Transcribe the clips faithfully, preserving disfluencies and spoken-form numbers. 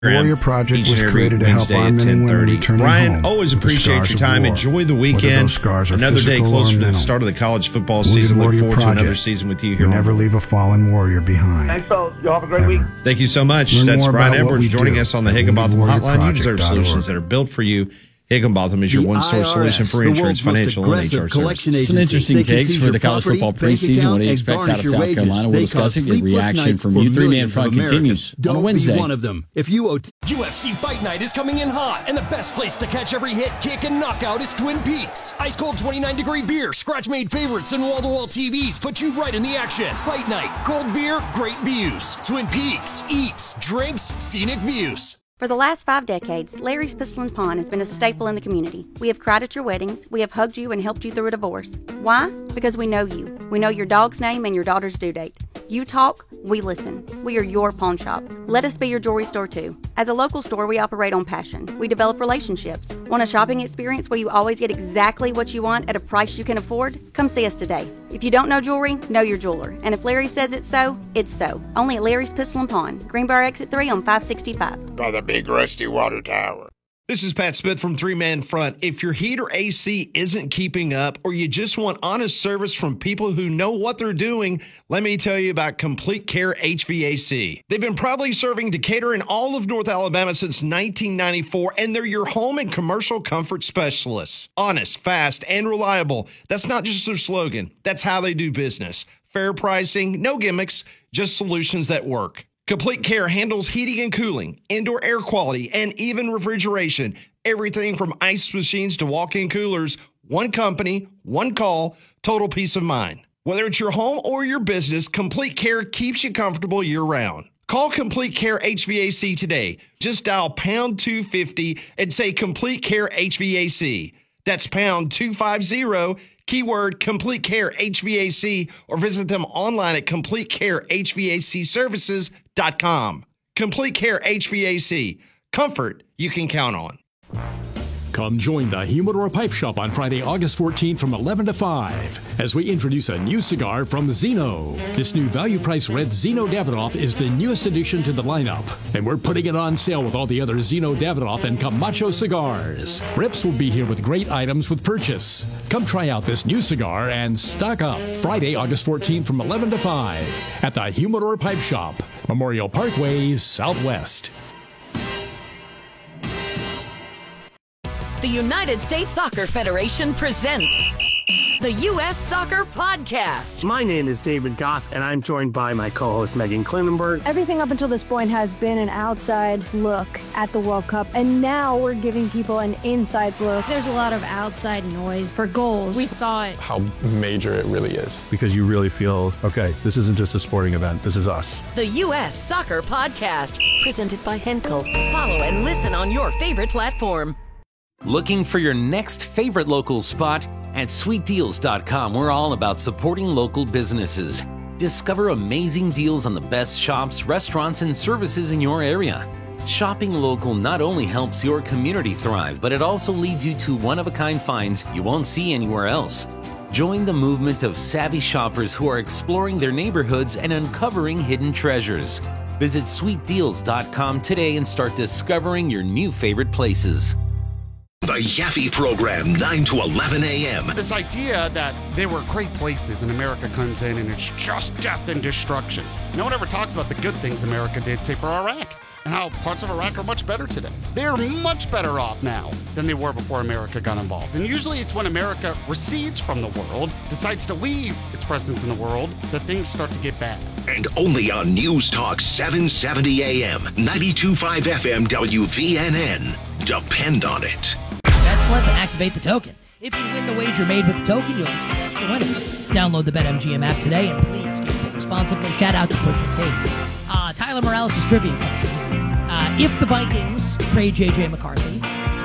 Warrior Project was created to help our men and women returning Brian, home. always appreciate your time. Enjoy the weekend. Another day closer to the start of the college football season. Look forward to another season with you here. We never leave a fallen warrior behind. Thanks, folks. Y'all have a great week. Thank you so much. Learn That's Brian Edwards joining do us on the Higginbotham Hotline. You deserve solutions that are built for you. Higginbotham is your one-source solution for insurance, financial, and H R services. Some interesting takes for the college football preseason. What do you expect out of South Carolina? We'll discuss it. Your reaction from you. Three-man front continues on a Wednesday. One of them. If you owe U F C Fight Night is coming in hot, and the best place to catch every hit, kick, and knockout is Twin Peaks. Ice-cold twenty-nine degree beer, scratch-made favorites, and wall-to-wall T Vs put you right in the action. Fight Night, cold beer, great views. Twin Peaks, eats, drinks, scenic views. For the last five decades, Larry's Pistol and Pawn has been a staple in the community. We have cried at your weddings, we have hugged you and helped you through a divorce. Why? Because we know you. We know your dog's name and your daughter's due date. You talk, we listen. We are your pawn shop. Let us be your jewelry store too. As a local store, we operate on passion. We develop relationships. Want a shopping experience where you always get exactly what you want at a price you can afford? Come see us today. If you don't know jewelry, know your jeweler. And if Larry says it's so, it's so. Only at Larry's Pistol and Pawn, Greenbrier Exit three on five sixty-five. By the big rusty water tower. This is Pat Smith from Three Man Front. If your heat or A C isn't keeping up, or you just want honest service from people who know what they're doing, let me tell you about Complete Care H V A C. They've been proudly serving Decatur and all of North Alabama since nineteen ninety-four, and they're your home and commercial comfort specialists. Honest, fast, and reliable. That's not just their slogan. That's how they do business. Fair pricing, no gimmicks, just solutions that work. Complete Care handles heating and cooling, indoor air quality, and even refrigeration. Everything from ice machines to walk-in coolers. One company, one call, total peace of mind. Whether it's your home or your business, Complete Care keeps you comfortable year-round. Call Complete Care H V A C today. Just dial pound two fifty and say Complete Care H V A C. That's pound two fifty, keyword Complete Care H V A C, or visit them online at complete care h v a c services dot com. Complete Care H V A C. Comfort you can count on. Come join the Humidor Pipe Shop on Friday, August fourteenth from eleven to five as we introduce a new cigar from Zeno. This new value-price red Zeno Davidoff is the newest addition to the lineup, and we're putting it on sale with all the other Zeno Davidoff and Camacho cigars. Rips will be here with great items with purchase. Come try out this new cigar and stock up Friday, August fourteenth from eleven to five at the Humidor Pipe Shop, Memorial Parkway, Southwest. The United States Soccer Federation presents the U S Soccer Podcast. My name is David Goss, and I'm joined by my co-host Megan Klinenberg. Everything up until this point has been an outside look at the World Cup, and now we're giving people an inside look. There's a lot of outside noise for goals. We thought how major it really is. Because you really feel, okay, this isn't just a sporting event, this is us. The U S Soccer Podcast, presented by Henkel. Follow and listen on your favorite platform. Looking for your next favorite local spot? At sweet deals dot com, we're all about supporting local businesses. Discover amazing deals on the best shops, restaurants, and services in your area. Shopping local not only helps your community thrive, but it also leads you to one-of-a-kind finds you won't see anywhere else. Join the movement of savvy shoppers who are exploring their neighborhoods and uncovering hidden treasures. Visit sweet deals dot com today and start discovering your new favorite places. The Yaffe Program, nine to eleven a.m. This idea that there were great places and America comes in and it's just death and destruction. No one ever talks about the good things America did, say, for Iraq, and how parts of Iraq are much better today. They're much better off now than they were before America got involved. And usually it's when America recedes from the world, decides to leave its presence in the world, that things start to get bad. And only on News Talk seven seventy a.m., ninety-two point five F M W V N N. Depend on it. Bet-Slip and activate the token. If you win the wager made with the token, you'll receive extra winners. Download the BetMGM app today and please gamble responsibly. Shout out to Pusha T. Uh, Tyler Morales' trivia question. Uh, if the Vikings trade J J McCarthy,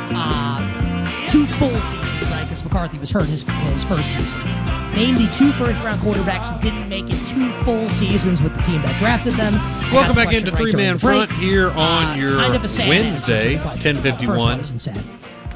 uh, two full seasons, right, because McCarthy was hurt his, his first season, name the two first-round quarterbacks who didn't make it two full seasons with the team that drafted them. Welcome back into right Three Man Front here on uh, your kind of Wednesday, ten fifty-one.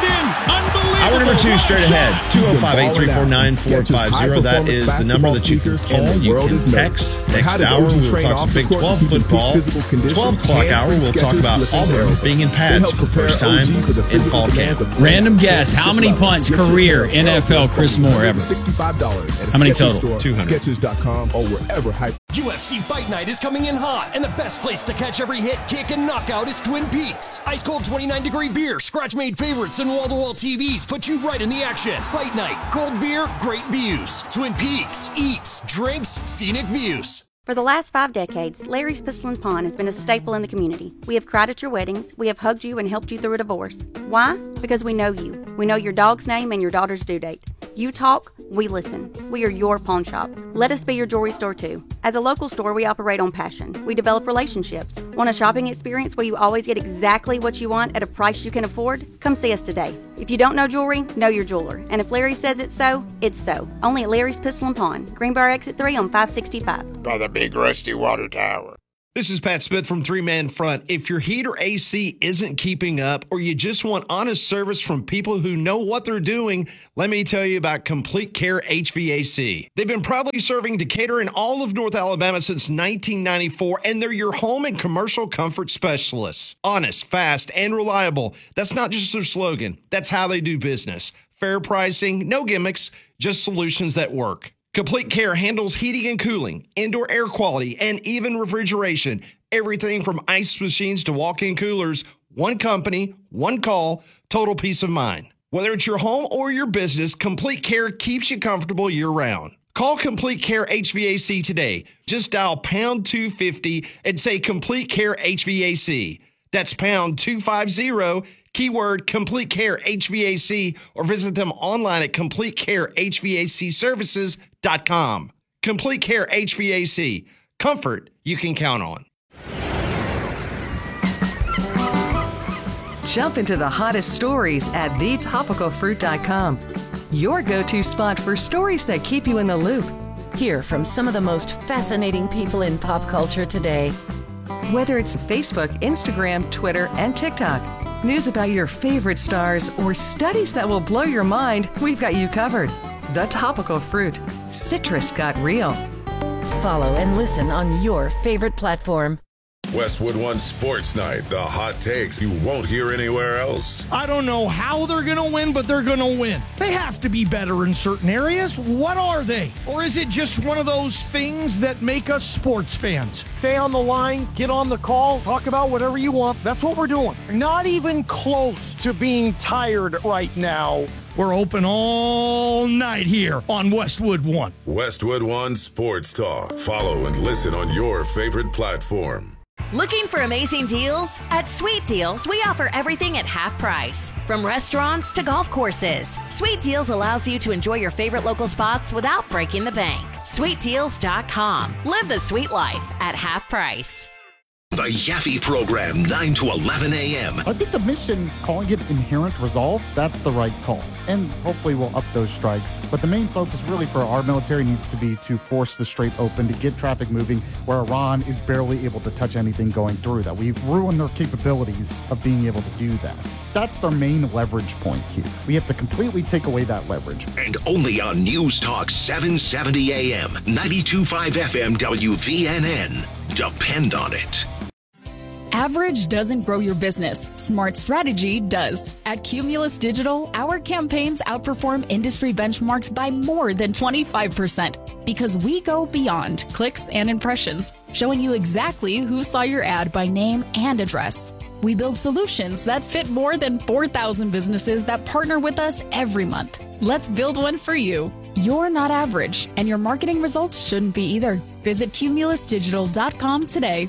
it in. Unbelievable. Hour number two straight ahead. two oh five, eight three four, nine four five zero. That is the number that you can call. You can text. Next hour, we will talk some Big twelve football. twelve o'clock hour, we'll talk about Auburn being in pads for the first time in fall camp. Random guess, how many punts career N F L Chris Moore ever? sixty-five dollars How many total? two hundred. Skechers dot com or wherever hype. U F C Fight Night is coming in hot, and the best place to catch every hit, kick, and knockout is Twin Peaks. Ice cold twenty-nine degree beer, scratch-made favorites, and wall-to-wall T Vs put you right in the action. Fight Night, cold beer, great views. Twin Peaks, eats, drinks, scenic views. For the last five decades, Larry's Pistol and Pawn has been a staple in the community. We have cried at your weddings. We have hugged you and helped you through a divorce. Why? Because we know you. We know your dog's name and your daughter's due date. You talk, we listen. We are your pawn shop. Let us be your jewelry store too. As a local store, we operate on passion. We develop relationships. Want a shopping experience where you always get exactly what you want at a price you can afford? Come see us today. If you don't know jewelry, know your jeweler. And if Larry says it's so, it's so. Only at Larry's Pistol and Pawn, Greenbrier Exit three on five sixty-five. By the big rusty water tower. This is Pat Smith from Three Man Front. If your heat or A C isn't keeping up, or you just want honest service from people who know what they're doing, let me tell you about Complete Care H V A C. They've been proudly serving Decatur and all of North Alabama since nineteen ninety-four, and they're your home and commercial comfort specialists. Honest, fast, and reliable. That's not just their slogan. That's how they do business. Fair pricing, no gimmicks, just solutions that work. Complete Care handles heating and cooling, indoor air quality, and even refrigeration. Everything from ice machines to walk-in coolers. One company, one call, total peace of mind. Whether it's your home or your business, Complete Care keeps you comfortable year-round. Call Complete Care H V A C today. Just dial pound two fifty and say Complete Care H V A C. That's pound two fifty, keyword Complete Care H V A C, or visit them online at complete care h v a c services dot com. Complete Care H V A C. Comfort you can count on. Jump into the hottest stories at the topical fruit dot com. Your go-to spot for stories that keep you in the loop. Hear from some of the most fascinating people in pop culture today. Whether it's Facebook, Instagram, Twitter, and TikTok, news about your favorite stars, or studies that will blow your mind, we've got you covered. The Topical Fruit. Citrus got real. Follow and listen on your favorite platform. Westwood One Sports Night, the hot takes you won't hear anywhere else. I don't know how they're going to win, but they're going to win. They have to be better in certain areas. What are they? Or is it just one of those things that make us sports fans? Stay on the line, get on the call, talk about whatever you want. That's what we're doing. Not even close to being tired right now. We're open all night here on Westwood One. Westwood One Sports Talk. Follow and listen on your favorite platform. Looking for amazing deals? At Sweet Deals, we offer everything at half price. From restaurants to golf courses, Sweet Deals allows you to enjoy your favorite local spots without breaking the bank. sweet deals dot com. Live the sweet life at half price. The Yaffe Program, nine to eleven a.m. I think the mission, calling it Inherent Resolve, that's the right call. And hopefully we'll up those strikes. But the main focus really for our military needs to be to force the Strait open, to get traffic moving where Iran is barely able to touch anything going through that. We've ruined their capabilities of being able to do that. That's their main leverage point here. We have to completely take away that leverage. And only on News Talk seven seventy a.m., ninety-two point five F M W V N N. Depend on it. Average doesn't grow your business. Smart strategy does. At Cumulus Digital, our campaigns outperform industry benchmarks by more than twenty-five percent because we go beyond clicks and impressions, showing you exactly who saw your ad by name and address. We build solutions that fit more than four thousand businesses that partner with us every month. Let's build one for you. You're not average, and your marketing results shouldn't be either. Visit cumulus digital dot com today.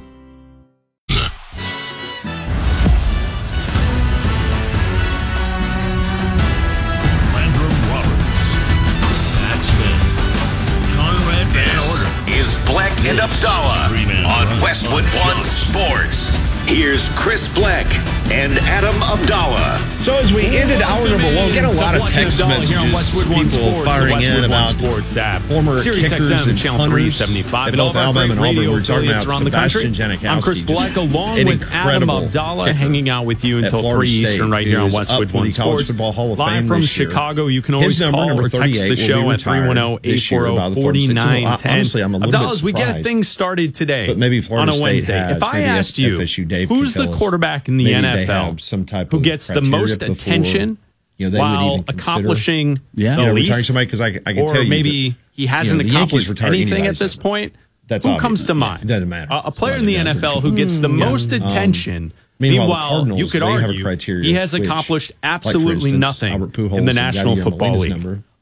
Is Black and Abdallah on Westwood One Sports. Here's Chris Black and Adam Abdallah. So as we ended hour number one, we get a lot of text messages, here on Westwood One people Sports, firing Westwood in One about Sports app, former Sirius kickers X M, and channel punters three seventy-five, at and all of both our Alabama great and Auburn. radio We were talking affiliates about around the country. Sebastian Janikowski, I'm Chris Black, along an with Adam incredible Abdallah, kicker hanging out with you until Florida three State, Eastern right who here on is Westwood up for One the College Sports. Football Hall of Live Fame from this year. Chicago, you can His always number, call number or text the show at three one zero, eight four zero, four nine one zero. Honestly, I'm a little Abdallah, bit as we get surprised. things started today But maybe Florida on a State Wednesday, has, if I maybe asked you, F S U Dave who's could the tell us. quarterback in the Maybe N they F L have some type who of gets the criteria most before, attention you know, they while would even consider- accomplishing Yeah. the You know, least? retiring somebody, 'cause I- I can or tell you maybe that, he hasn't you know, the Yankees accomplished retired anything anybody, at this so point. that's Who obvious. comes to mind? It doesn't matter. A, a player Well, in the it N F L doesn't. who gets the Hmm, yeah. most Um, attention. Meanwhile, the Meanwhile, Cardinals, you could they have a argue criteria he has which, accomplished like, for absolutely instance, nothing Albert Pujols in the and National Yadier Football Molina's League. number.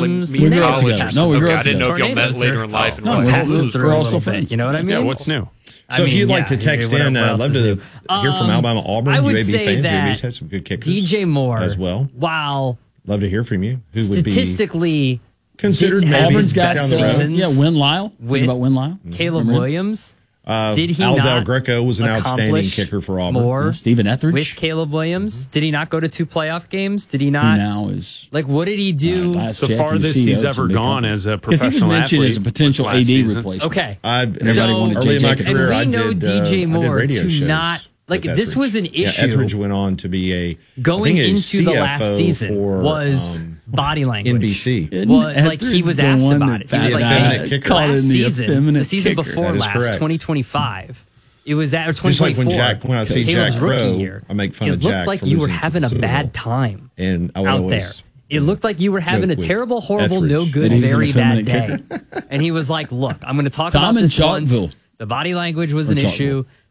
meet some in names college. we or had. No, we Okay, grew I up didn't know together. if y'all met Tornadoes later are- in life and Oh, what we're- passed we're- through we're a all little still bit. friends. You know what I mean? Yeah, what's new? I So if mean, you'd like yeah, to text what- in, what uh, else love is to new? hear from Um, Alabama Auburn. I would U A B say fans. that U A B's had some good kickers D J Moore as well. Wow. Love to hear from you. Who would be Statistically, considered didn't have maybe his down best the road? seasons. Yeah, Win Lyle. Think with about Win Lyle. Caleb Remember? Williams. Uh, Did he Al Del not Greco was an outstanding accomplish kicker for Auburn. more Yeah, Stephen Etheridge with Caleb Williams? Did he not go to two playoff games? Did he not? Now is like what did he do? last The check, farthest you see he's those ever big gone companies. as a 'Cause he was professional mentioned athlete as a potential was A last D season. replacement. Okay, I, Everybody so, wanted early in J my J. career, and we I know did, D J uh, I did Moore radio to shows not like with this was an Etheridge. issue. Yeah, Etheridge went on to be a going I think a into the last C F O season for, was um, body language. N B C. Was like he was asked about it. He was like, effeminate hey, kicker. last Called him the season, the effeminate season kicker. before That is last, correct. twenty twenty-five. It was that or twenty Just like twenty-four. when Jack, when I see Caleb's Jack rookie Crow, year. I make fun it of looked Jack like for you were losing having a Super Bowl. bad time and I would out always there. It looked like you were having a joke with terrible, horrible, no Etheridge good, that he was an very bad day. effeminate And he was like, "Look, I'm going to talk Tom about in this once. Chalkville. The body language was Or an Chalkville. issue.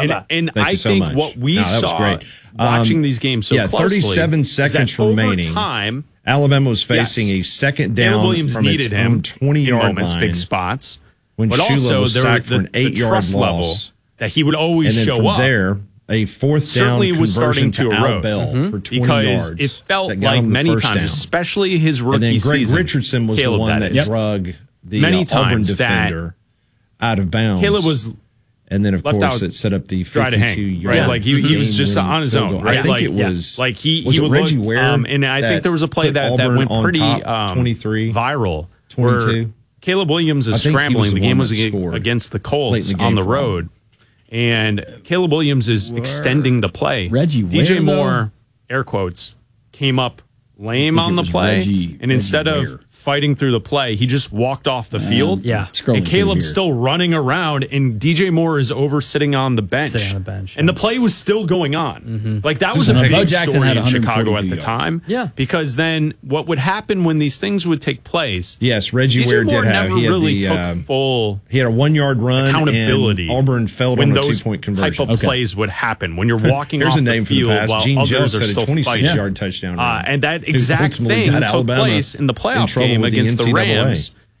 Bye-bye. And, and Thank I you so think much. what we No, that was saw great. watching Um, these games so yeah, closely thirty-seven is seconds that over remaining. time, Alabama was facing yes, a second Caleb down Williams from needed its him own twenty-yard in moments, line. big spots. When but Shula also was there sacked the, for an the eight-yard trust level loss. that he would always And then show from up. there, a fourth certainly down was starting conversion to Al erode Bell Mhm. for twenty because yards. it felt that got like him the many first times, down. especially his rookie and then Greg season. Richardson was Caleb, the one that that is. drug the Many uh, Auburn times that defender out of bounds. Caleb was and then of left course out it set up the dry to hang, fifty-two right? yard Like he, he was just game-winning on his field own, goal. right? I think like, it was yeah. like he was he it would Reggie look, Ware um, and I think that there was a play put that, that Auburn went on pretty top, um, twenty-three, viral. twenty-two. Where Caleb Williams I is think he scrambling. was The the game one was that ag- scored against the late Colts in the game on the for road, and Caleb Williams is extending the play. Reggie D J Ware, Moore, air quotes, came up lame I think on it the was play, Reggie- and instead Reggie of Ware. fighting through the play, he just walked off the Um, field. Yeah. Scrolling And through Caleb's here. still running around, and D J Moore is over sitting on the bench. Sitting on the bench, And the play was still going on. Mm-hmm. Like, that This was a is- Bo big Jackson story had in Chicago at the one hundred forty-two time. Yeah. Because then what would happen when these things would take place? Yes, Reggie D J Ware Moore did have never he had really the, took um, full he had a one yard run accountability. and Auburn failed when on a those two point type conversion. of plays would happen when you're walking Here's off a name the for the field pass. while Gene others Jelks are had a still twenty-six fighting. yard touchdown Uh, run. and that Who exact ultimately thing got took Alabama place in the in playoff trouble game with the against the N C double A. Rams.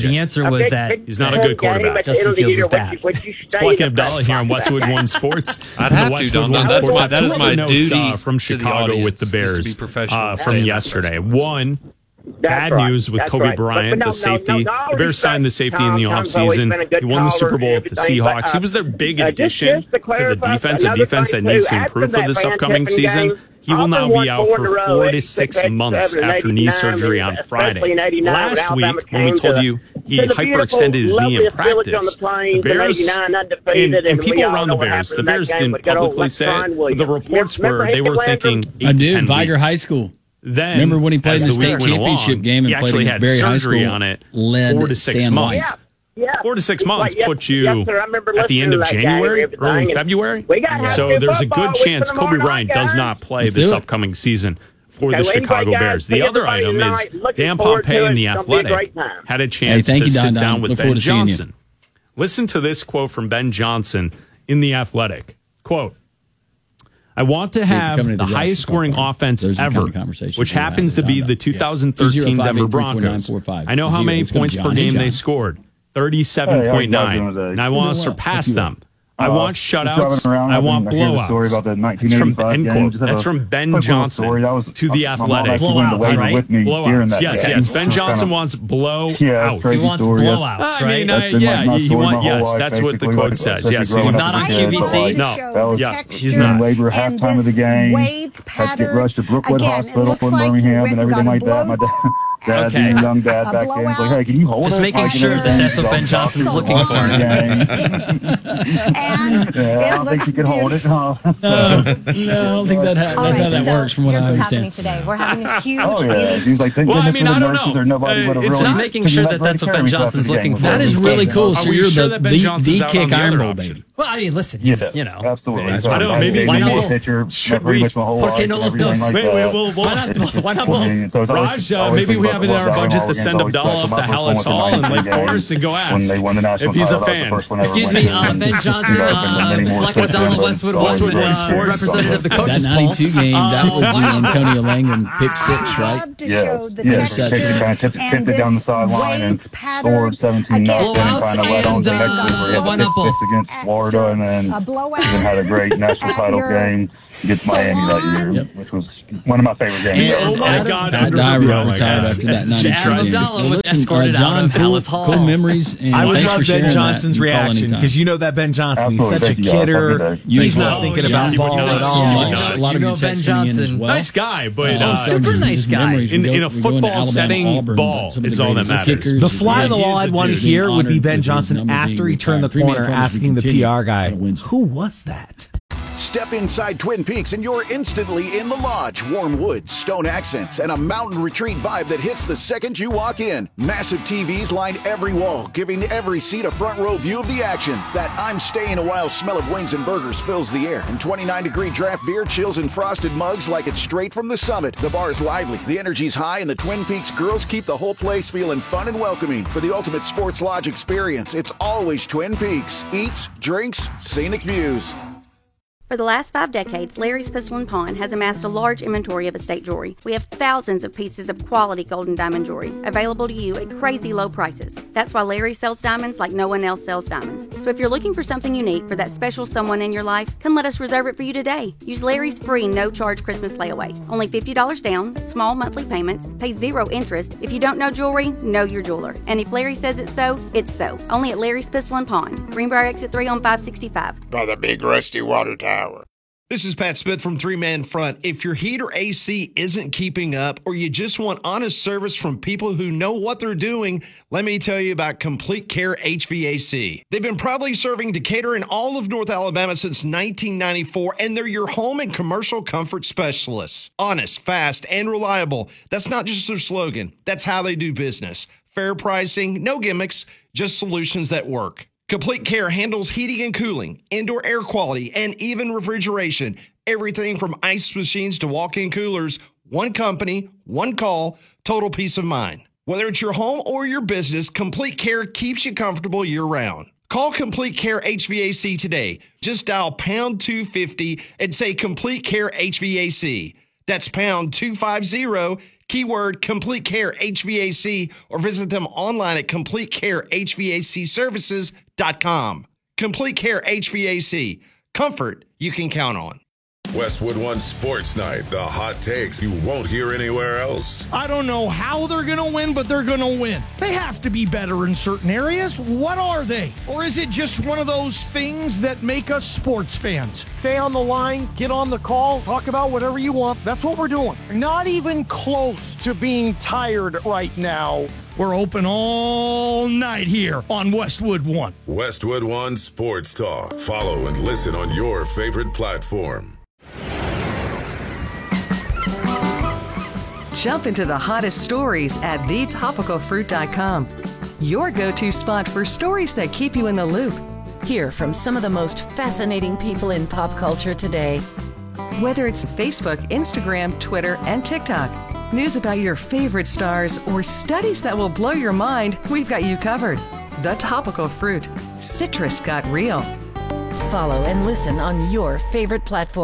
the answer was Okay, that big he's not a good quarterback. Justin Fields is bad. It's Blake Abdallah here on Westwood One Sports. I'd have The to, Westwood Don. One That's Sports. my- that Two is other my notes, duty uh, from to the Chicago with audience, the is to be Bears professional uh, and from stay yesterday. One, That's bad right. news with That's Kobe right. But- Bryant, but no, the safety. no, no, no, the Bears signed the safety in the Tom, Tom's always offseason. been a good He won the caller Super Bowl and with the everything, Seahawks. but, he was their big uh, just- addition just to to the clarify, defense, a another defense that thing, needs too, to improve after for that this Van upcoming Tippen season. game, He will Auburn now won be out four in a for row, four to eight, six six, months seven, after eight, knee nine, surgery on especially in Friday. eighty-nine when Last week, Alabama when we came told to you he the- to the hyperextended his knee in loveliest village on practice, the plains, the Bears in eighty-nine, and, undefeated, and and we people all around know the what Bears, happened the in that Bears game didn't with good old publicly say Lexon it, but Williams. the reports Remember were they were Hickey thinking Landrum? eight I to do. ten Viger weeks. High School. Then, Remember when he played as in the the state week went championship along, game and he played actually against had Berry High surgery School, on it. led Four to six Stan months. White. Yeah. Four to six It's months like, yes- put you yes, sir, I remember at the end of listening to that game January, and everything, early and February. we gotta have So to there's a football. good We chance put 'em Kobe on, Bryant does guys. not play Let's this do it. upcoming season for Okay, the well, anyway, Chicago guys, Bears. see The other everybody item tonight. is Looking Dan forward to Pompei it. in The It's gonna be a Athletic great time. had a chance Hey, thank to you, sit Don, Don. down with Look Ben forward to seeing you. Johnson. Listen to this quote from Ben Johnson in The Athletic. Quote, I want to See, if you're have coming to the the highest Johnson scoring Park, offense there's the kind ever, of conversation which we'll have happens to with be Don. the Yes. two thousand thirteen Denver Broncos. I know how Zero. many Let's go to points per John. Hey, game they John. scored, thirty-seven point nine, Hey, how you doing today? and I want to Doing well. surpass Hope you them. I want shutouts. I want blowouts. That's from, end quote. That's from Ben Johnson to The Athletic. Blowouts, right? Blowouts. Yes, yes. Ben Johnson wants blowouts. He wants blowouts, right? I mean, uh, yeah, he, he wants. Yes, that's what the quote says. Yes, he's not on Q V C. No, yeah, he's not. Labor halftime of the game. Had to get rushed to Brookwood Hospital in Birmingham and everything like that. My dad. Dad, okay. being a young dad back then, like, hey, can you hold Just it? making like, sure that that's what Ben Johnson's looking for. and yeah, I don't think you can hold it, huh? No, no, I don't think that ha- that's right, how that so works from what I understand. What's happening today? We're having a huge oh, yeah. He's like, well, I mean, I don't know. Uh, it's just making sure that that's what Ben Johnson's looking for. That is really cool. So you're the the kick Iron Bowl baby. Well, I mean, listen, yeah, you know, absolutely. I don't know. Maybe why not both? Should we? Porque no los dos? Wait, wait, well, why not? Why not both? Raj, uh, maybe we have it in our budget to send Abdallah up to Hallis Hall and Lake Forest and go ask if he's a fan. Excuse me, uh, Ben Johnson, uh, like Abdallah Westwood, Westwood uh, representative of the coaches poll. That ninety-two game, that was the Antonio Langham pick six, right? Yeah, yeah. Tipped it down the sideline and scored seventeen nothing and kind of led on to next week against Florida, and then even had a great national title game against Miami that year, yep. which was one of my favorite games. Yeah, oh my God! That guy retired after that ninety-two game. Was escorted John, out of cool, Hallis Hall. Cool memories. And I would thanks love for Ben Johnson's that. reaction because you know that Ben Johnson. Absolutely. He's such Thank a kidder. You He's well. not thinking oh, about yeah. ball at all. So a lot of you your know Ben texting Johnson. in as well. Nice guy, but uh, uh, super nice guy. In, in a football setting, ball is all that matters. The fly of the wall I'd want to hear would be Ben Johnson after he turned the corner asking the P R guy, "Who was that?" Step inside Twin Peaks and you're instantly in the lodge. Warm woods, stone accents, and a mountain retreat vibe that hits the second you walk in. Massive T Vs line every wall, giving every seat a front row view of the action. That I'm staying a while smell of wings and burgers fills the air. And twenty-nine degree draft beer chills in frosted mugs like it's straight from the summit. The bar's lively, the energy's high, and the Twin Peaks girls keep the whole place feeling fun and welcoming. For the ultimate sports lodge experience, it's always Twin Peaks. Eats, drinks, scenic views. For the last five decades, Larry's Pistol and Pawn has amassed a large inventory of estate jewelry. We have thousands of pieces of quality gold and diamond jewelry available to you at crazy low prices. That's why Larry sells diamonds like no one else sells diamonds. So if you're looking for something unique for that special someone in your life, come let us reserve it for you today. Use Larry's free no-charge Christmas layaway. Only fifty dollars down, small monthly payments, pay zero interest. If you don't know jewelry, know your jeweler. And if Larry says it's so, it's so. Only at Larry's Pistol and Pawn, Greenbrier Exit three on five sixty-five. By the big rusty water tower. This is Pat Smith from Three Man Front. If your heat or A C isn't keeping up, or you just want honest service from people who know what they're doing, let me tell you about Complete Care H V A C. They've been proudly serving Decatur and all of North Alabama since nineteen ninety-four, and they're your home and commercial comfort specialists. Honest, fast, and reliable. That's not just their slogan. That's how they do business. Fair pricing, no gimmicks, just solutions that work. Complete Care handles heating and cooling, indoor air quality, and even refrigeration. Everything from ice machines to walk-in coolers. One company, one call, total peace of mind. Whether it's your home or your business, Complete Care keeps you comfortable year-round. Call Complete Care H V A C today. Just dial pound two fifty and say Complete Care H V A C. That's pound two fifty, keyword Complete Care H V A C, or visit them online at complete care h v a c services dot com. Complete Care H V A C. Comfort you can count on. Westwood One Sports Night. The hot takes you won't hear anywhere else. I don't know how they're going to win, but they're going to win. They have to be better in certain areas. What are they? Or is it just one of those things that make us sports fans? Stay on the line, get on the call, talk about whatever you want. That's what we're doing. Not even close to being tired right now. We're open all night here on Westwood One. Westwood One Sports Talk. Follow and listen on your favorite platform. Jump into the hottest stories at the topical fruit dot com. Your go-to spot for stories that keep you in the loop. Hear from some of the most fascinating people in pop culture today. Whether it's Facebook, Instagram, Twitter, and TikTok, news about your favorite stars, or studies that will blow your mind, we've got you covered. The Topical Fruit. Citrus got real. Follow and listen on your favorite platform.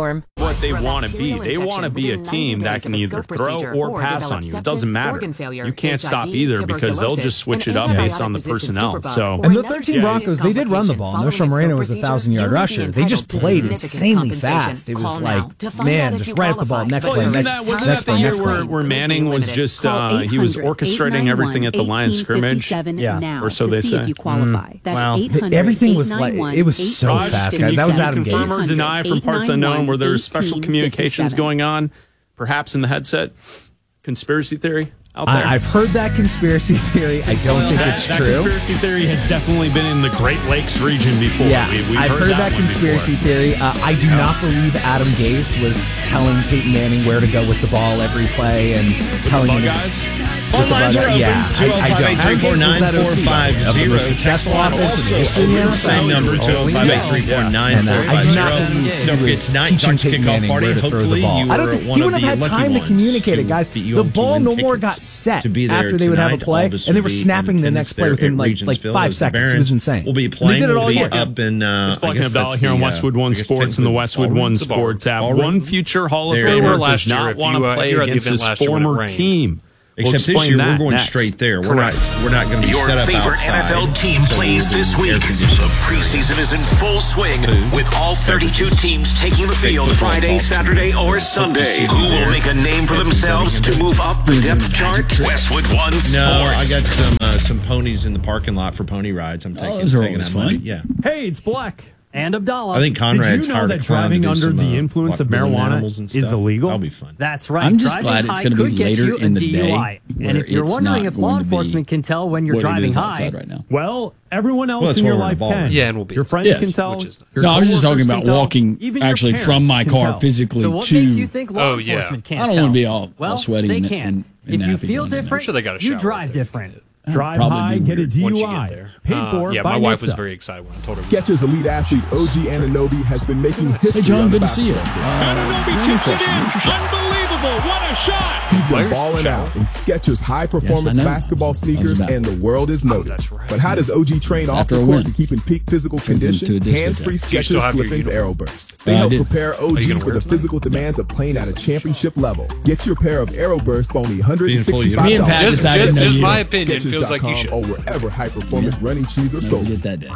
what they want to be. They want to be a team that can either throw or pass on you. It doesn't matter. You can't stop either because they'll just switch it up based on the personnel. So, and the thirteen Broncos, they did run the ball. No, Moreno was a thousand-yard rusher. They just played insanely fast. It was like, man, just right at the ball. Next play, wasn't next, that, wasn't next that the play, year next where, play. where Manning was just, uh, he was orchestrating everything at the line of scrimmage? Yeah. Or so they say. If you qualify. Mm. That's Wow. Everything was like, it was so Raj, fast, can guys. you, That was can Adam you confirm Gase. or deny from parts unknown where there's special communications going on, perhaps in the headset? Conspiracy theory out there? I, I've heard that conspiracy theory. I don't Well, think that, it's that true. conspiracy theory has definitely been in the Great Lakes region before. Yeah, we, we've I've heard, that, that one conspiracy before. theory. Uh, I do not believe Adam Gase was telling Peyton Manning where to go with the ball every play and telling him. guys? Phone lines are open. Yeah, two oh five, eight three four, nine four five zero. Successful Text offense in also history in the open. Same number, two oh five, eight three four, nine four five zero. Don't forget tonight, Ducks kickoff party. Hopefully, you I don't were think one he of would the have had lucky time to ones communicate it, who guys. beat you The up to ball win no more tickets got set to be there after they would have a tonight. play, All and of us they will were be snapping in the next attendance play there within at like Regions like Field five as the seconds. It Barons was insane. We'll be And they playing. did it We'll all be sport. up in. Uh, It's I Black guess Abdallah that's here on the, uh, Westwood I One guess Sports and the technically Westwood ballroom. One It's a ballroom. Sports app. Ballroom. One future Hall of There Famer you go. does Last not year, if want you, to uh, play you're at the against event his last year when it former rained. team. We'll Except this explain year, that we're going next. straight there. We're not. We're not going to be Your set up favorite outside. N F L team plays this week. The preseason is in full swing with all thirty-two teams taking the field Friday, Saturday, or Sunday. Who will make a name for themselves to move up the depth chart? Westwood One Sports. No, I got some uh, some ponies in the parking lot for pony rides. I'm taking. those are taking always that money. fun. Yeah. Hey, it's Black and Abdallah. I think Conrad's Did you know hired a that clown to driving do under some, the uh, influence of like balloon marijuana animals and is stuff. illegal? That'll be fun. That's right. I'm just Driving glad it's high going to be could get later you a in the D U I. day And where if you're it's wondering not if law going to be enforcement can tell when you're what it driving is high, outside right now. well, everyone else Well, that's in your why we're life in a can. ballroom. Yeah, and we'll be Your there. friends Yes. can tell. Which is- your No, I was just talking coworkers about can tell, walking even your actually from parents my can car tell. physically so what to- makes you think law Oh, yeah. enforcement can't I don't tell? want to be all, all well, sweaty they and, can. and, and if you nappy feel going in there. different, I'm sure they got a you shower drive up there. different. Drive Probably high, be get a weird D Once U you get I. there. Paid Uh, for yeah, by my wife was NHTSA. very excited when I told her. Skechers elite athlete O G Anunoby has been making history Hey, John, on the good to see you. basketball court. Anunoby tips it in. Unbelievable. What a shot. He's been balling out in Skechers high-performance Yes, I know. basketball I was sneakers, about- and the world is noted. But how does O G train It's off after the a court win. to keep in peak physical Turns into condition? a disco Hands-free jam. You still Skechers have your Slip-ins uniform? Aeroburst. They Uh, I help did. prepare Oh, O G you gonna for wear the it? physical demands of playing at a championship level. Get your pair of Aeroburst for only one hundred sixty-five dollars. Me and Pat Just- decided just- no just you. my opinion feels like you Skechers should. dot com or wherever high-performance running shoes are Never sold. get that day.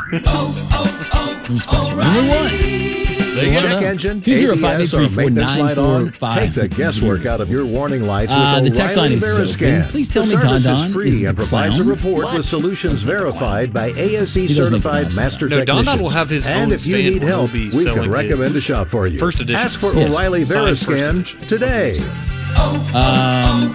Who's special? Number one. The check engine, two zero five, eight A B S, or three four, maintenance nine light four on. five. Take the guesswork out of your warning lights Uh, with the text line O'Reilly is open. Veriscan. Please tell the me service Don Don is free is the and provides a clown. report What? with solutions verified by A S E He does make certified the master No, Don Don technicians. will have his and own if you stand need where he'll help, be we selling can recommend his a shop for you. first edition. Ask for Yes. O'Reilly Signed first Veriscan editions. today. Um,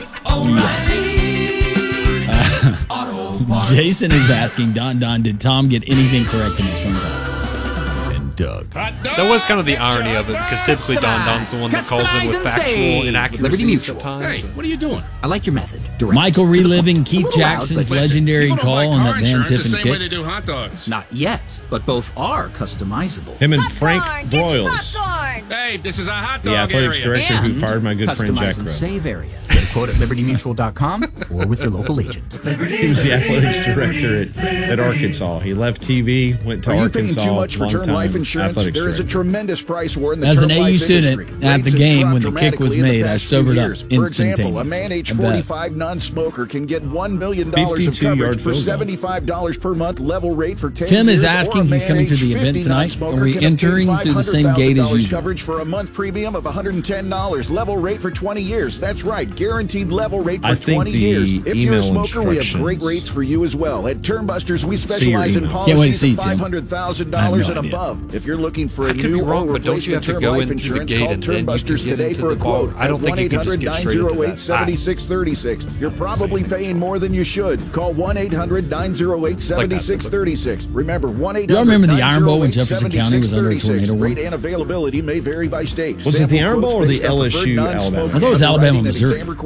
yes. Uh, Jason is asking, Don Don, did Tom get anything correct in his phone call? Doug. That was kind of the irony of it, because typically Don Don's the one that calls in with factual inaccuracies at times. Hey, what are you doing? I like your method. Direct. Michael reliving Keith A little loud, Jackson's but- legendary People don't call buy on car that Van insurance the Tippen same way they kick. do hot dogs. Not yet, but both are customizable. Him and Frank Broyles, Hey, this is a hot the dog athletics area. director who And fired my good friend Jack customize and Rowe. save area. Get a quote at liberty mutual dot com or with your local agent. He was the athletics director at, at Arkansas. He left T V, went to Are you Arkansas. paying too much for long term time life insurance? athletics There is a director. tremendous price war in the As term an A U life student industry. at the Rates have game dropped when the kick was dramatically in made, the I past few sobered up years. For example, a instantaneously. man age I bet. forty-five non-smoker can get one million dollars of fifty-two coverage yard for field goal. seventy-five dollars per month level rate for ten Tim years. is or asking a if he's man coming to age the event fifty tonight. non-smoker Are we can obtain entering through the same gate as five hundred thousand dollars usual? coverage for a month premium of one hundred ten dollars. Level rate for twenty years. That's right. Guaranteed level rate for I think twenty the years. If you're a email smoker, we have great instructions- rates for you as well. At Termbusters, we your specialize in email. Can't wait to policies see of it, Tim. five hundred thousand I have dollars no and idea. above. If you're looking for a I could be new wrong, or but don't you have replacement to term go life in through the insurance, gate call and then you can Termbusters get today into for a the bar? quote. I don't think you can just get straight into that. seven six three six. You're probably paying more than you should. Call one eight hundred nine oh eight seven six three six. Remember, one eight hundred Y'all remember the Iron Bowl when nine oh eight Jefferson County was under a seven six tornado three six. warning? Rate and availability may vary by state. Was it the Sample Iron quotes Bowl or the based on L S U preferred Alabama? non-smoking I thought it was underwriting Alabama, and Missouri. exam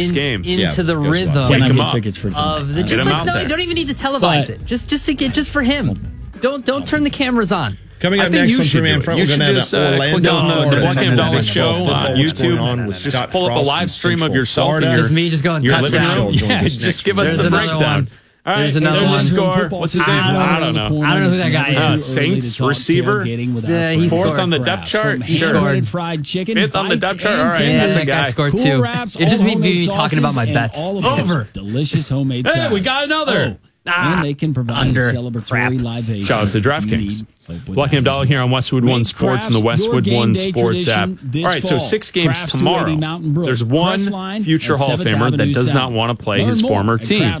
six in, games. into Yeah, the rhythm Can I him get up. tickets for Sunday? of the just him like out no, there. you don't even need to televise But- it. Just just to get just for him. Don't don't turn the cameras on. Coming I up think next you on should Three Man do it. Front, You we're should going to just have uh, Orlando, click on the, Florida, the Black Monday and Night Dollar Football show football. on What's going YouTube. on with Just Scott pull up a Frost live in stream of Central yourself in Florida. your, Just me just going your living touchdown. room. Joins Yeah, us just next give us week. the There's another breakdown. one. All right, There's another there's one. a score. What's his name? I don't know. I don't know who that guy Uh, is. Saints receiver. Yeah, he Fourth scored. on the depth chart. He Sure. scored. Fried chicken, Fifth on the bites, depth chart. and All right, Yeah, that's a that guy guy. scored Cool too. wraps, It just all me me homemade talking about my sauces, bets. and all of Over. those delicious homemade Hey, sides. we got another. Oh, and they can provide Under a celebratory crap. libation. Shout out to if you DraftKings. need Blocking Abdallah here on Westwood One Sports and the Westwood One Sports app. All right, so six games tomorrow. There's one future Hall of Famer that does not want to play his former team.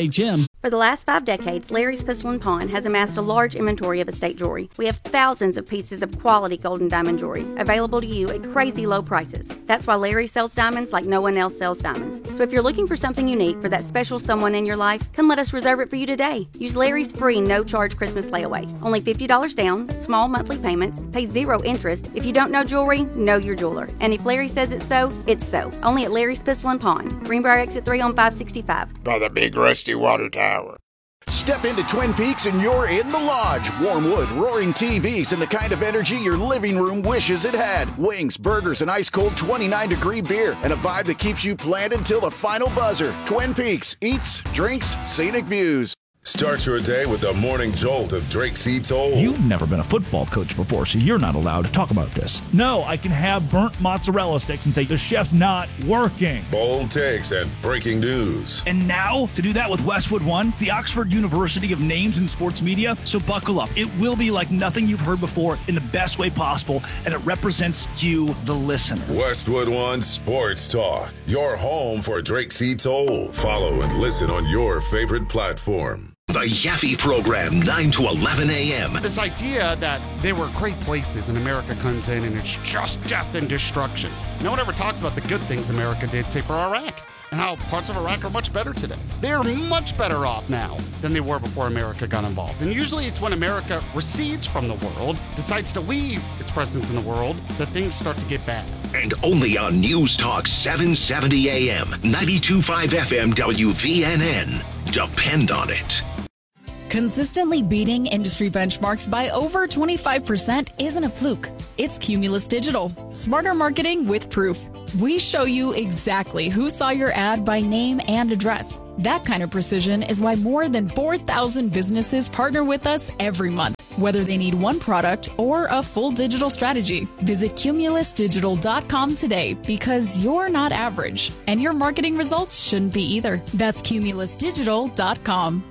For the last five decades, Larry's Pistol and Pawn has amassed a large inventory of estate jewelry. We have thousands of pieces of quality gold and diamond jewelry available to you at crazy low prices. That's why Larry sells diamonds like no one else sells diamonds. So if you're looking for something unique for that special someone in your life, come let us reserve it for you today. Use Larry's free no-charge Christmas layaway. Only fifty dollars down, small monthly payments, pay zero interest. If you don't know jewelry, know your jeweler. And if Larry says it's so, it's so. Only at Larry's Pistol and Pawn. Greenbrier Exit three on five sixty-five. By the big rusty water tower. Step into Twin Peaks and you're in the lodge. Warm wood, roaring T Vs, and the kind of energy your living room wishes it had. Wings, burgers, and ice-cold twenty-nine degree beer, and a vibe that keeps you planted till the final buzzer. Twin Peaks, eats, drinks, scenic views. Start your day with the morning jolt of Drake C. Toll. You've never been a football coach before, so you're not allowed to talk about this. No, I can have burnt mozzarella sticks and say the chef's not working. Bold takes and breaking news. And now, to do that with Westwood One, the Oxford University of Names in Sports Media. So buckle up. It will be like nothing you've heard before in the best way possible, and it represents you, the listener. Westwood One Sports Talk, your home for Drake C. Toll. Follow and listen on your favorite platform. The Yaffe Program, nine to eleven a.m. This idea that there were great places and America comes in and it's just death and destruction. No one ever talks about the good things America did, say, for Iraq, and how parts of Iraq are much better today. They're much better off now than they were before America got involved. And usually it's when America recedes from the world, decides to leave its presence in the world, that things start to get bad. And only on News Talk seven seventy a.m., ninety-two point five F M W V N N. Depend on it. Consistently beating industry benchmarks by over twenty-five percent isn't a fluke. It's Cumulus Digital. Smarter marketing with proof. We show you exactly who saw your ad by name and address. That kind of precision is why more than four thousand businesses partner with us every month. Whether they need one product or a full digital strategy, visit cumulus digital dot com today, because you're not average and your marketing results shouldn't be either. That's cumulus digital dot com.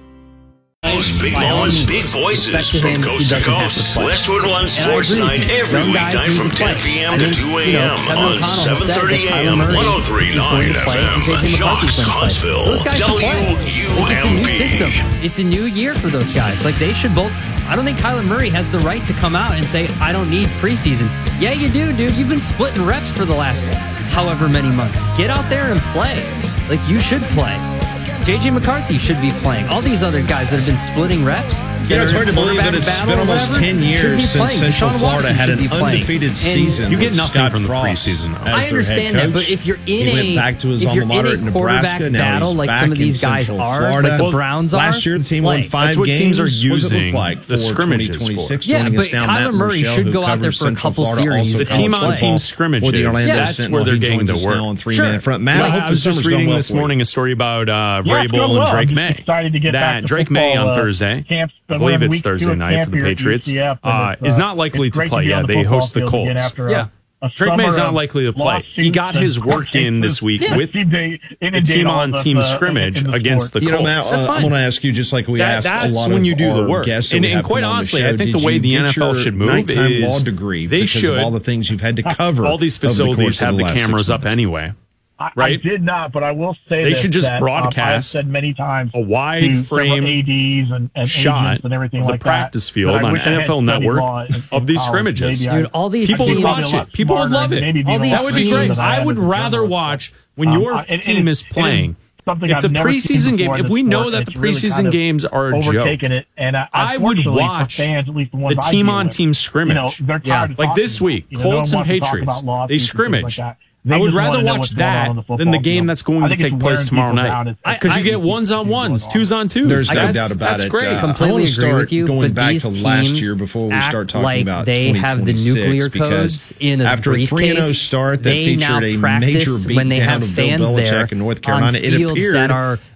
Big moments, big voices from coast to coast. Westwood One Sports Night every weeknight from ten p.m. to two a.m. on seven thirty a.m. one oh three point nine F M. Jocks, Huntsville, W U M P. It's a new year for those guys. Like, they should both. I don't think Kyler Murray has the right to come out and say, I don't need preseason. Yeah, you do, dude. You've been splitting reps for the last however many months. Get out there and play. Like, you should play. J J McCarthy should be playing. All these other guys that have been splitting reps. Yeah, it's hard to believe that it's been almost ten years since Central Florida had an undefeated season. You get nothing Scott from the Frost preseason. I understand that, but if you're in he a went back to his if alma you're mater in a at quarterback Nebraska, battle like some of these guys are, Florida. like the Browns are, last year the team won play. five That's what games. teams are What's it using look like the for scrimmages twenty twenty-six? for. Yeah, Joining but us now, Kyler Matt Murray Michelle, should who go out there covers for a Central couple Florida, series. The also team college on football team scrimmages. for the Orlando That's Sentinel. where they're He getting joins the us work. now on three Sure. man front. Matt, Like, I hope I the was just summer's reading going well this for you. morning a story about uh, Yeah, it's Vrabel going and well. Drake I'm May. just excited to get that back to Drake football, May on uh, Thursday, camp's I been believe running it's week two Thursday of night camp for the here at Patriots, U C F, and uh, it's, is uh, not likely it's to great play. be Yeah, on the they football host the field again Colts. after a- Yeah. a Drake May's summer not of likely to play. He lawsuits got his and work in this week yeah. with They the team all on of us, team uh, scrimmage in the against sport. the You know, Colts. Matt, That's uh, fine. I'm going to ask you, just like we That- asked a that's lot when of you do the our work. guests that And- we and have quite come on the honestly, I show, think the did way you the get N F L your should move nighttime is law degree they because should. of all the things you've had to cover. All these over the course facilities of have the the last cameras six up months. anyway. I, Right? I did not, but I will say They this, should just that, broadcast um, I've said many times a wide to several frame A Ds and, and shot agents and everything of the like practice that, field that I on wish I had N F L studied Network law in- in of these college. scrimmages. Maybe I- Dude, all these People would teams- watch it. People would love it. Maybe All these be That would be smarter great. than I am would as a rather journalist. watch when Um, your uh, and- team and is it- playing. it is something If I've the never seen preseason game, before in if this we know sport, that it's the really preseason kind of games are a joke, overtaken it, and uh, I would unfortunately for watch fans, at least the, the ones I team deal on with, team scrimmage. You know, they're tired Yeah. of Like talking this about it. week, You know, no Colts one and wants to talk Patriots, about lawsuits they and things scrimmage. like that. They I would just wanna rather know watch what's going on that on the than football the game field. that's going I to think take it's place wearing tomorrow people night. down. It's- Because you I- get ones on ones, twos on twos. There's no that's, doubt about that's it. great. Uh, Completely I wanna agree start with you, going but back these to last teams year before we act start talking like about they have the twenty twenty-six, nuclear because codes in a after a three and oh briefcase, start that they now featured a major practice when they beatdown have of Bill fans Belichick there in North Carolina, on it fields appeared that are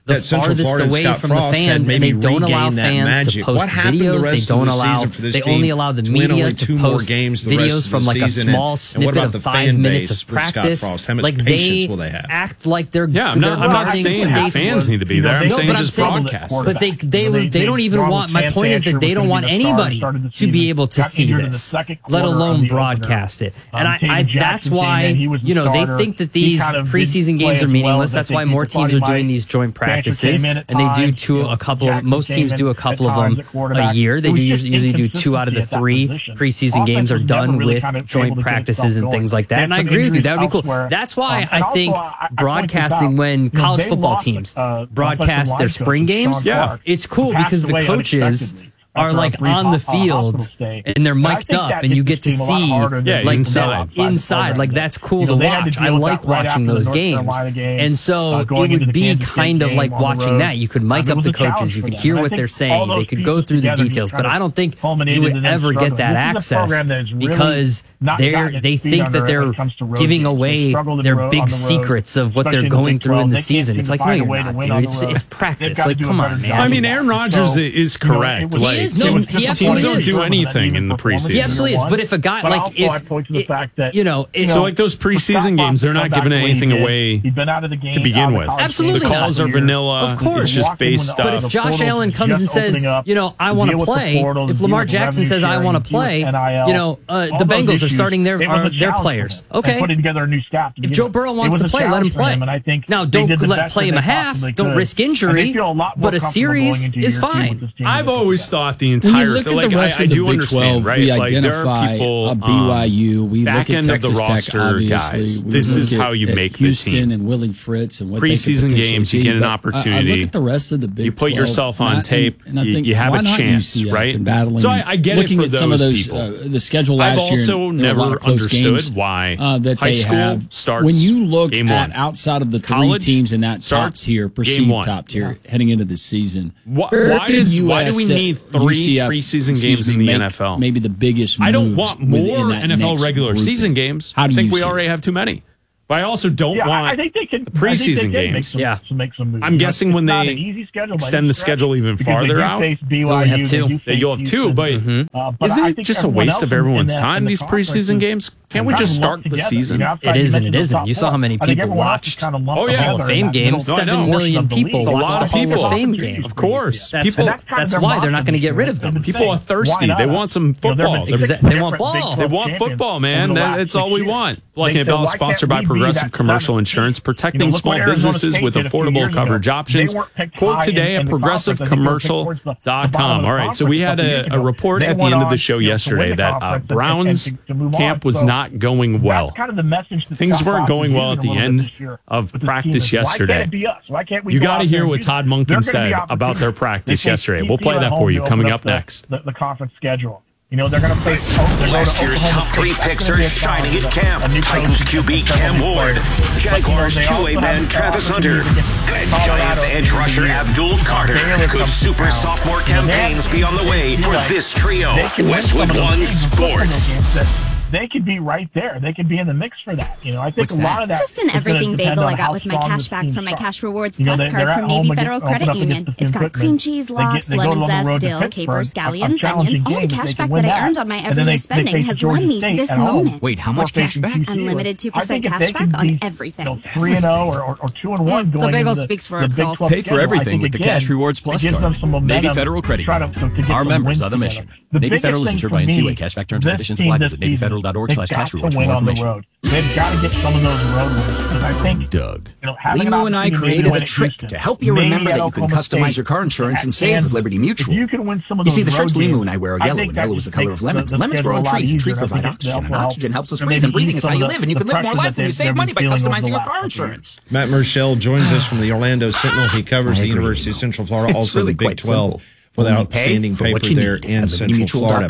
the that Central farthest Florida away Scott from Frost the fans, had and they maybe don't allow regained that fans magic. to post What happened videos. the rest They don't of the allow. season for this They team only allow the to win media only to two more post games the rest videos of the from like a season? small And- and snippet what about of the five fan minutes base of with Scott practice. Frost? How much Like patience they will they have? act like they're Yeah, I'm not, they're I'm not guarding saying the states. fans need to be there. I'm No, saying but I'm just saying- broadcast. But they they they, they don't even want. My point is that they don't want anybody to be able to see this, let alone broadcast it. And I, I that's why you know they think that these preseason games are meaningless. That's why more teams are doing these joint practices, and they do two a couple of most teams do a couple of them a year. They do usually, usually do two out of the three preseason games are done with joint practices and things like that. And I agree with you. That would be cool. That's why I think broadcasting when college football teams broadcast their spring games, yeah, it's cool because the coaches are like on the field and they're mic'd up and you get to see yeah, like inside. the inside. Like that's cool to watch. I like watching those games. And so it would be kind of like watching that. You could mic up the coaches. You could hear what they're saying. They could go through the details. But I don't think you would ever get that access because they're they think that they're giving away their big secrets of what they're going through in the season. It's like, no, you're not, dude. It's, it's practice. Like, come on, man. I mean, Aaron Rodgers is correct. Like, No, he teams absolutely don't is. do anything in the preseason. He absolutely is. But if a guy, like, if, it, you know, if, so like those preseason games, they're not giving anything away to begin with. Absolutely The calls not. are vanilla. Of course. It's just base stuff. But if Josh Allen comes and says, you know, I want to play, if Lamar Jackson says, I want to play, you know, uh, the Bengals are starting their are their players. Okay. Putting together a new staff. If Joe Burrow wants to play, let him play. Now, don't let play him a half. Don't risk injury. But a series is fine. I've always thought the entire Look at the rest I, of I the do Big understand, twelve. right? We like, identify people, a B Y U. We back look at end Texas of the Tech, roster, obviously. guys. We This look is at, how you at make Houston the team. and Willie Fritz and what preseason games. You get an but opportunity. I, I look at the rest of the Big You put twelve, yourself on not, tape. And, and I you, think, you have why a not chance, U C F right? and battling. So I, I get looking it for at some of those those people. uh, the schedule last I've also year. never understood why uh, that high they school have. starts When you look game at one. outside of the three College teams in that top starts tier, game perceived one. top tier, heading into the season. Why, why, is, why do we U S, need three U C F, preseason games me, in the make N F L? Maybe the biggest. I don't moves want within more that N F L next regular grouping. season games. How do I think you we see already it? have too many. But I also don't Yeah, want I think they can the preseason I think they can games. Make some, yeah, make some moves. I'm You know, guessing it's when not they an easy schedule by extend any the stretch, schedule even because farther they do out, face B Y U, They only have two. they do Yeah, you'll have face two, Houston. but mm-hmm. uh, but isn't I it think just a everyone waste else of in everyone's the- time? in the These conference preseason is games, can't we kind just of start lumped the together. season? You know, It is and it the isn't. top You saw four. how many I think people everyone else is watched kind of lumped Oh, yeah. Hall of together in Fame that games. middle- No, I know. Seven million of the people league. a watched lot the of Hall people. of Fame game. Of course, That's, people. that's, that's why they're not going to get rid of them. People are thirsty. They want some football. Exa- They want ball. They want football, man. That, that's all we want. Like N F L is sponsored by Progressive Commercial Insurance, protecting small businesses with affordable coverage options. Quote today at progressive commercial dot com. All right, so we had a, a report at the end of the show yesterday that uh, Brown's camp was not going well. Things weren't going well at the end of practice yesterday. You got to hear what Todd Monken said about their practice yesterday. We'll play that for you coming up next. The, the conference schedule. You know, they're going to play. Oh, Last year's top three picks are shining at camp. Titans Q B Cam Ward, Jaguars two A man Travis Hunter, and Giants edge rusher Abdul Carter. Could super sophomore campaigns be on the way for this trio? Westwood One Sports. They could be right there. They could be in the mix for that. You know, I think What's a lot that? of that. Just an everything bagel I got with my cash back from my Cash Rewards Plus card from Navy Federal Credit Union. It's got cream cheese, lox, lemon zest, dill, capers, scallions, onions. All the cash back that I earned on my everyday spending has led me to this moment. Wait, how much cash back? Unlimited two percent cash back on everything. Three and zero or or two and one. The bagel speaks for itself. Pay for everything with the Cash Rewards Plus card. Navy Federal Credit Union. Our members are the mission. Navy Federal is insured by N C U A. Cashback terms and conditions apply. Visit navy federal dot org slash cash rewards for more information. They've got to get some of those road wins because I think Doug. You know, having Limo an and I opportunity created win a at trick Houston, to help you maybe remember at that you can Oklahoma customize State, your car insurance and at save with Kansas. Liberty Mutual. If you can win some of You those see, the road shirts games, Limo and I wear are I yellow, think and that yellow just is the color makes of lemons. the- the Lemons grow on schedule a lot trees, and easier. trees I think provide it's oxygen, and helpful. oxygen helps us Or breathe, maybe and breathing is some how of you the- live, and you the can live more pressure life that when you they've- save they've money by been dealing with customizing the your last car couple of years. insurance. Matt Murschell joins us from the Orlando Sentinel. He covers I the agree, University of Central Florida, It's also really the Big quite twelve, simple. with Only outstanding pay for paper what you there need in at Central liberty mutual dot Florida. com.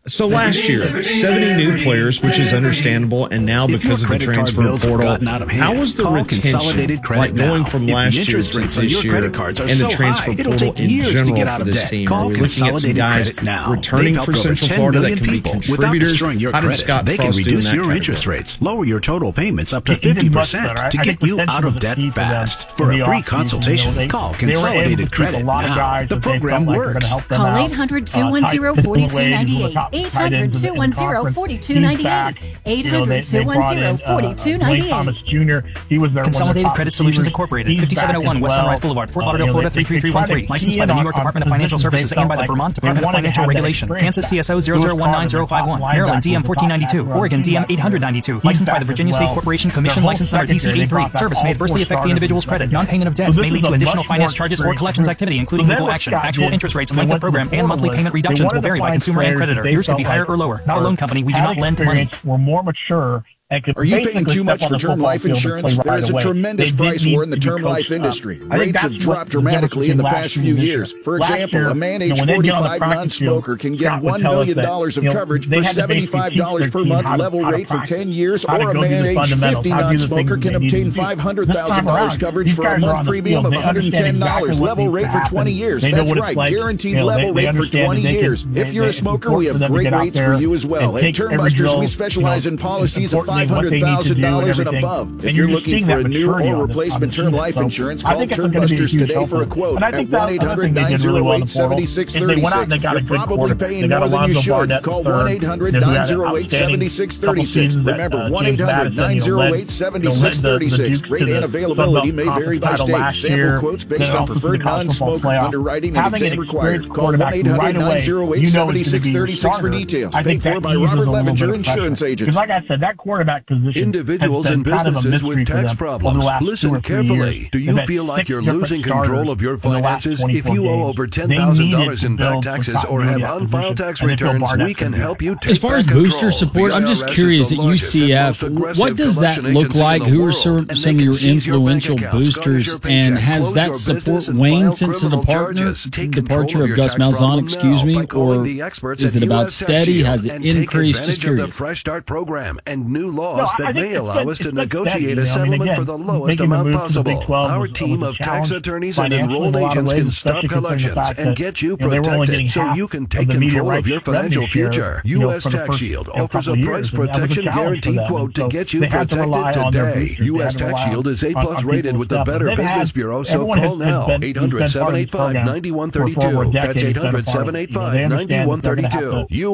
So last year, seventy new players, which is understandable, and now because of the transfer portal, how was the retention like going from last year to this year and the transfer portal in general for this team? Are we looking at some guys returning for Central Florida that can be contributors? How did Scott They can Frost do reduce that your kind interest of rates, lower your total payments up to fifty percent to get you out of debt fast. For a free consultation, call Consolidated Credit now. The program works. Call eight hundred, two one zero, four two nine eight. eight hundred, two one zero, four two nine eight. eight hundred, two one zero, four two nine eight. Thomas Junior He was their Consolidated Credit Solutions Incorporated, fifty-seven oh one West Sunrise Boulevard, Fort Lauderdale, Florida three three three one three. Licensed by the New York Department of Financial Services and by the Vermont Department of Financial Regulation. Kansas C S O zero zero one nine zero five one. Maryland D M fourteen ninety-two. Oregon D M eight hundred ninety-two. Licensed by the Virginia State Corporation Commission. License number D C eighty-three. Service may adversely affect the individual's credit. Non-payment of debts may lead to additional finance charges or collections activity, including legal action. Actual interest rates, length of program, and monthly payment reductions will vary by consumer and creditor. Yours could be higher or lower. Not a loan company. We do not lend money. We're more mature. Are you paying too much for term life insurance? There is a tremendous price war in the term life industry. Rates have dropped dramatically in the past few years. For example, a man age forty-five non-smoker can get one million dollars of coverage for seventy-five dollars per month level rate for ten years, or a man age fifty non-smoker can obtain five hundred thousand dollars coverage for a month premium of one hundred ten dollars level rate for twenty years. That's right, guaranteed level rate for twenty years. If you're a smoker, we have great rates for you as well. At Term Busters, we specialize in policies of five hundred thousand dollars and above. If you're looking for a new or replacement term life insurance, call Term Busters today for a quote at one eight hundred, nine oh eight, seven six three six. You're probably paying more than you should. Call one eight hundred, nine oh eight, seven six three six. Remember, one eight hundred, nine oh eight, seven six three six. Rate and availability may vary by state. Sample quotes based on preferred non-smoker underwriting and exam required. Call one eight hundred, nine oh eight, seven six three six for details. Paid for by Robert Levinger Insurance Agents. Because like I said, that quarterback position. Individuals and businesses with tax problems, listen carefully. Do you feel like you're losing control of your finances? If you owe over ten thousand dollars in back taxes or have unfiled tax returns, we can help you take As far as booster support, I'm just curious at U C F, what does that look like? Who are some, some of your influential boosters, and has that support waned since the departure, departure of Gus Malzahn, excuse me, or is it about steady? Has it increased? Just curious. The Fresh Start program and new laws that may allow us to negotiate a settlement for the lowest amount possible. Our team of tax attorneys and enrolled agents can stop collections and get you protected so you can take control of your financial future. U S Tax Shield offers a price protection guarantee quote to get you protected today. U S Tax Shield is A plus rated with the Better Business Bureau, so call now. eight hundred, seven eight five, nine one three two. That's eight hundred, seven eight five, nine one three two.